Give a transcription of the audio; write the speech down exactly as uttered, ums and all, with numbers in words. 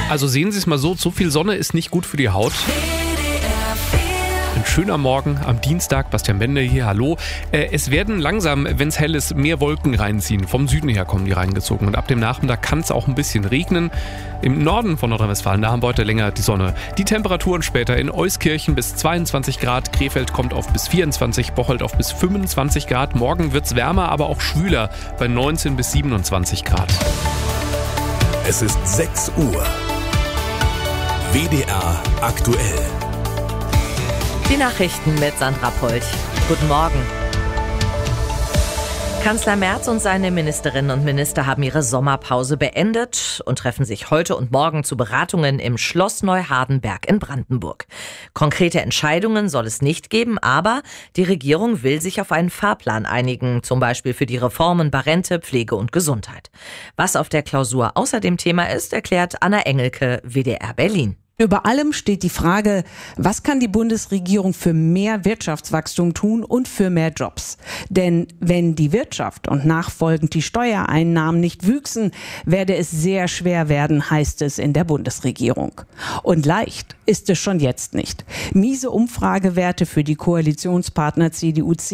Also sehen Sie es mal so, zu viel Sonne ist nicht gut für die Haut. Ein schöner Morgen am Dienstag, Bastian Bender hier, hallo. Äh, es werden langsam, wenn es hell ist, mehr Wolken reinziehen. Vom Süden her kommen die reingezogen und ab dem Nachmittag kann es auch ein bisschen regnen. Im Norden von Nordrhein-Westfalen, da haben wir heute länger die Sonne. Die Temperaturen später in Euskirchen bis zweiundzwanzig Grad, Krefeld kommt auf bis vierundzwanzig, Bocholt auf bis fünfundzwanzig Grad. Morgen wird es wärmer, aber auch schwüler bei neunzehn bis siebenundzwanzig Grad. Es ist sechs Uhr. W D R aktuell. Die Nachrichten mit Sandra Polch. Guten Morgen. Kanzler Merz und seine Ministerinnen und Minister haben ihre Sommerpause beendet und treffen sich heute und morgen zu Beratungen im Schloss Neuhardenberg in Brandenburg. Konkrete Entscheidungen soll es nicht geben, aber die Regierung will sich auf einen Fahrplan einigen, zum Beispiel für die Reformen bei Rente, Pflege und Gesundheit. Was auf der Klausur außerdem Thema ist, erklärt Anna Engelke, W D R Berlin. Über allem steht die Frage, was kann die Bundesregierung für mehr Wirtschaftswachstum tun und für mehr Jobs? Denn wenn die Wirtschaft und nachfolgend die Steuereinnahmen nicht wüchsen, werde es sehr schwer werden, heißt es in der Bundesregierung. Und leicht ist es schon jetzt nicht. Miese Umfragewerte für die Koalitionspartner C D U, C